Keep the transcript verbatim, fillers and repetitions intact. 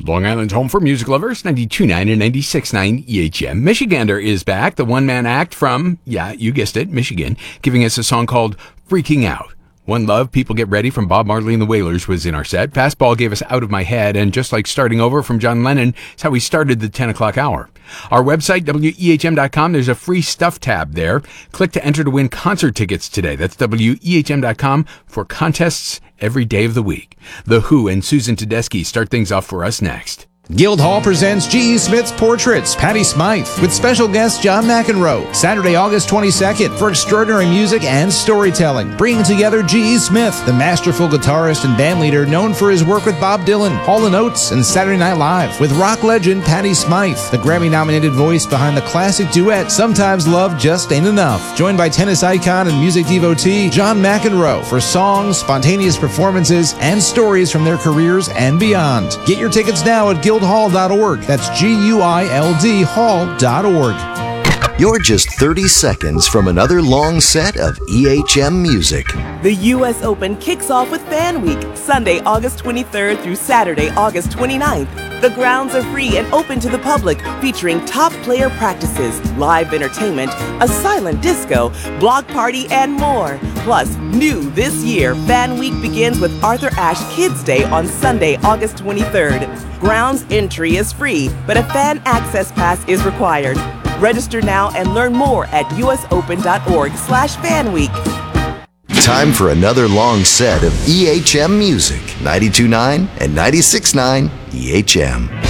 Long Island's home for music lovers, ninety-two point nine and ninety-six point nine E H M. Michigander is back, the one-man act from, yeah, you guessed it, Michigan, giving us a song called Freaking Out. One Love, People Get Ready from Bob Marley and the Wailers was in our set. Fastball gave us Out of My Head, and Just Like Starting Over from John Lennon is how we started the ten o'clock hour. Our website, W E H M dot com, there's a free stuff tab there. Click to enter to win concert tickets today. That's W E H M dot com for contests every day of the week. The Who and Susan Tedeschi start things off for us next. Guildhall presents G E. Smith's Portraits, Patti Smythe, with special guest John McEnroe, Saturday, August twenty-second, for extraordinary music and storytelling, bringing together G E. Smith, the masterful guitarist and bandleader known for his work with Bob Dylan, Hall and Oates, and Saturday Night Live, with rock legend Patti Smythe, the Grammy-nominated voice behind the classic duet Sometimes Love Just Ain't Enough, joined by tennis icon and music devotee John McEnroe for songs, spontaneous performances, and stories from their careers and beyond. Get your tickets now at Guildhall dot org. That's G U I L D hall dot org. You're just thirty seconds from another long set of E H M music. The U S Open kicks off with Fan Week, Sunday, August twenty-third through Saturday, August twenty-ninth. The grounds are free and open to the public, featuring top player practices, live entertainment, a silent disco, block party, and more. Plus, new this year, Fan Week begins with Arthur Ashe Kids Day on Sunday, August twenty-third. Grounds entry is free, but a fan access pass is required. Register now and learn more at U S open dot org slash fan week. Time for another long set of E H M music. ninety-two point nine and ninety-six point nine E H M.